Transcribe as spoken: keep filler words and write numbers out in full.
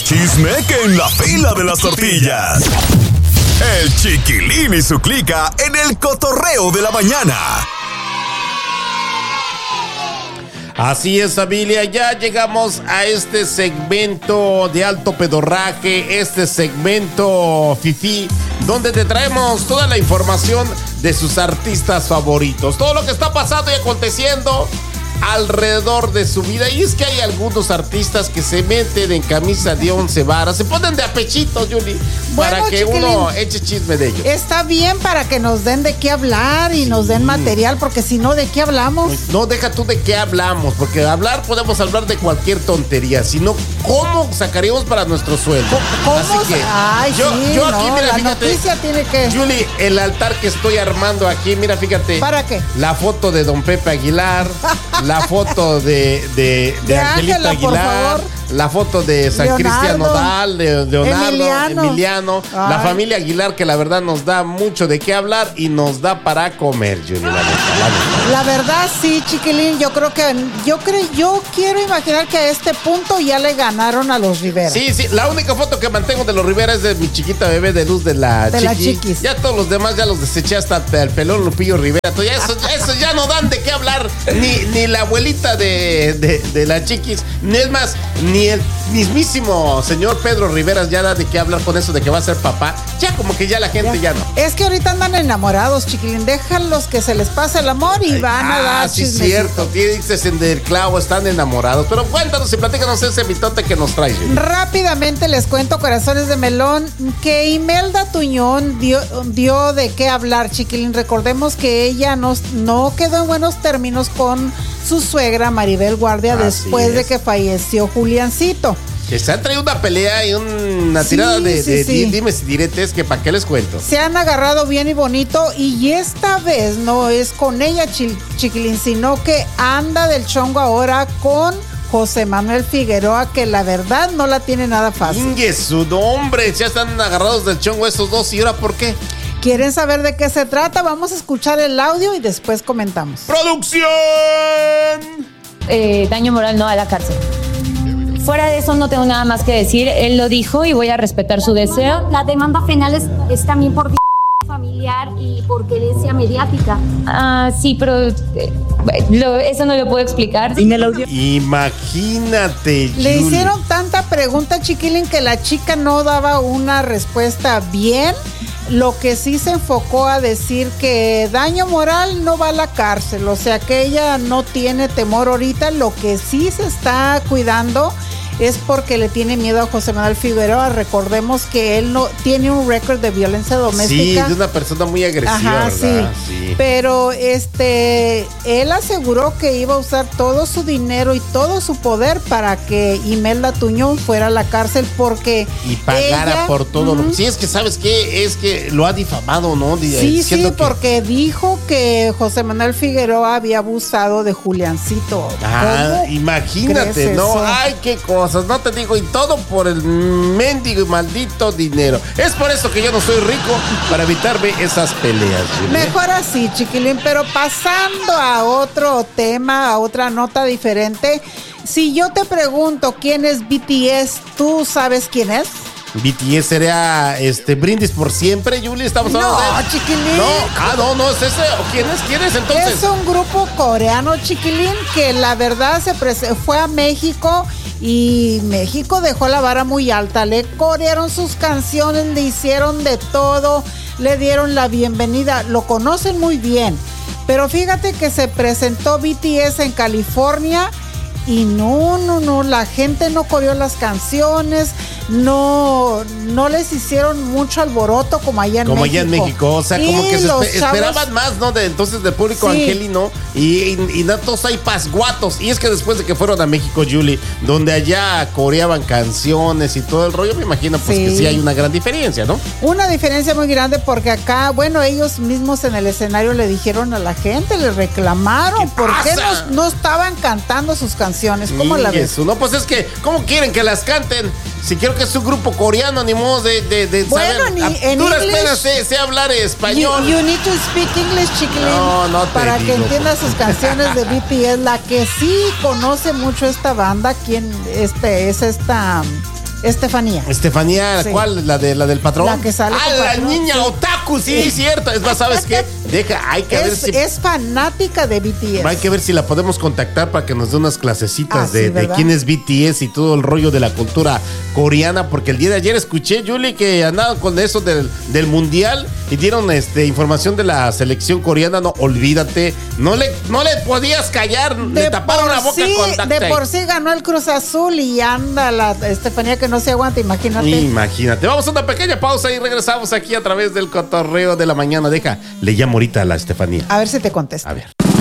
chisme que en la fila de las tortillas. El Chiquilín y su clica en el cotorreo de la mañana. Así es, familia, ya llegamos a este segmento de alto pedorraje, este segmento fifí, donde te traemos toda la información de sus artistas favoritos, todo lo que está pasando y aconteciendo alrededor de su vida. Y es que hay algunos artistas que se meten en camisa de once varas, se ponen de a pechito, Julie, bueno, para que Chiquilín, uno eche chisme de ellos. Está bien para que nos den de qué hablar y sí. nos den material, porque si no, ¿de qué hablamos? No, deja tú de qué hablamos, porque hablar podemos hablar de cualquier tontería, sino cómo sacaríamos para nuestro sueldo. ¿Cómo? Así que Ay, yo, sí, yo aquí, no, mira, la fíjate, noticia tiene que... Julie, el altar que estoy armando aquí, mira, fíjate. ¿Para qué? La foto de don Pepe Aguilar, la foto de, de, de, de Angelito Aguilar, la foto de San Leonardo, Cristian Nodal, de Leonardo, Emiliano, Emiliano la familia Aguilar, que la verdad nos da mucho de qué hablar y nos da para comer, Julie, la neta, la neta. La verdad, sí, Chiquilín, yo creo que, yo creo, yo quiero imaginar que a este punto ya le ganaron a los Rivera. Sí, sí, la única foto que mantengo de los Rivera es de mi chiquita bebé de luz de la de chiqui. la Chiquis. Ya todos los demás ya los deseché hasta el pelón Lupillo Rivera. Ya eso, eso ya no dan de qué hablar. Ni, ni la abuelita de, de, de la Chiquis, ni es más, ni el mismísimo señor Pedro Rivera ya da de qué hablar con eso de que va a ser papá. Ya como que ya la gente ya, ya no. Es que ahorita andan enamorados, Chiquilín. Déjalos que se les pase el amor y Ay, van a ah, dar sí, chismecito. Cierto, dices en el clavo, están enamorados. Pero cuéntanos y platícanos ese mitote que nos traes. Rápidamente les cuento, corazones de melón, que Imelda Tuñón dio, dio de qué hablar, Chiquilín. Recordemos que ella no, no quedó en buenos términos con su suegra Maribel Guardia Así después es. de que falleció Juliancito. Que se han traído una pelea y una sí, tirada de, sí, de, sí. de dimes y diretes que para qué les cuento. Se han agarrado bien y bonito y esta vez no es con ella, Chiquilín, sino que anda del chongo ahora con José Manuel Figueroa, que la verdad no la tiene nada fácil. Ingue su nombre, ya están agarrados del chongo esos dos y ahora ¿por qué? ¿Quieren saber de qué se trata? Vamos a escuchar el audio y después comentamos. ¡Producción! Eh, daño moral, no a la cárcel. Fuera de eso no tengo nada más que decir. Él lo dijo y voy a respetar su deseo. La demanda penal es, es también por familiar y por querencia mediática. Ah, sí, pero eh, lo, eso no lo puedo explicar. Imagínate, Le Julie. hicieron tanta pregunta, Chiquilín, que la chica no daba una respuesta bien. Lo que sí se enfocó a decir que daño moral no va a la cárcel, o sea que ella no tiene temor ahorita. Lo que sí se está cuidando es porque le tiene miedo a José Manuel Figueroa. Recordemos que él no tiene un récord de violencia doméstica. Sí, de una persona muy agresiva. Ajá, ¿verdad? Sí. sí. Pero este, él aseguró que iba a usar todo su dinero y todo su poder para que Imelda Tuñón fuera a la cárcel porque y pagara ella, por todo. uh-huh. lo Sí, es que sabes qué, es que lo ha difamado, ¿no? Sí, sí, que... porque dijo que José Manuel Figueroa había abusado de Juliancito. Ah, imagínate, ¿no? Eso? Ay, qué cosas, no te digo, y todo por el mendigo y maldito dinero. Es por eso que yo no soy rico, para evitarme esas peleas. ¿Sí? Mejor así, Chiquilín, pero pasando a otro tema, a otra nota diferente. Si yo te pregunto quién es B T S, ¿tú sabes quién es? B T S sería este Brindis por siempre, Julie, estamos hablando no, de él. Chiquilín. No, ah, no, no es ese. ¿Quién es? ¿Quién es entonces? Es un grupo coreano, Chiquilín, que la verdad se prese- fue a México y México dejó la vara muy alta. Le corearon sus canciones, le hicieron de todo, le dieron la bienvenida. Lo conocen muy bien. Pero fíjate que se presentó B T S en California y no, no, no, la gente no coreó las canciones, no, no les hicieron mucho alboroto como allá en como México. Como allá en México, o sea, y como que se espe- chavos, esperaban más, ¿no? De entonces del público sí. angelino y, y, y no todos hay pasguatos. Y es que después de que fueron a México, Julie, donde allá coreaban canciones y todo el rollo, me imagino pues sí. que sí hay una gran diferencia, ¿no? Una diferencia muy grande porque acá, bueno, ellos mismos en el escenario le dijeron a la gente, le reclamaron ¿Qué por qué pasa? no, no estaban cantando sus canciones. ¿Cómo la ves? Eso, no, pues es que, ¿cómo quieren que las canten? Si quiero que es un grupo coreano, ni modo de, de, de bueno, saber. ni, A en duras English, penas sé, sé hablar español. You, you need to speak English, Chiquilín. No, no te para digo, que entiendas sus canciones de B T S. La que sí conoce mucho esta banda, quien este, es esta Estefanía. Estefanía, Sí. ¿cuál? ¿La de la del patrón? La que sale Ah, con la patrón, niña sí. otaku, sí, Sí. cierto. Es más, ¿sabes qué? Deja, hay que ver Es, si... es fanática de B T S. Hay que ver si la podemos contactar para que nos dé unas clasecitas Ah, sí, de, de ¿verdad? quién es B T S y todo el rollo de la cultura coreana, porque el día de ayer escuché, Julie, que andaban con eso del, del mundial y dieron este, información de la selección coreana. No, olvídate, no le, no le podías callar, le taparon la boca sí, con duct de tape. por sí ganó el Cruz Azul y anda la Estefanía que no se aguanta, imagínate. Imagínate. Vamos a una pequeña pausa y regresamos aquí a través del cotorreo de la mañana. Deja, le llamo ahorita a la Estefanía. A ver si te contesta. A ver.